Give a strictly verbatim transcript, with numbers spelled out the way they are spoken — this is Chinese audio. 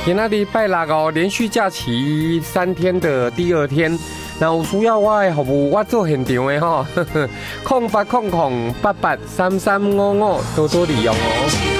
今仔日拜六哦，连续假期三天的第二天，那有需要我的服务，我做现场的吼，空八空空八八三三五五，多多利用哦。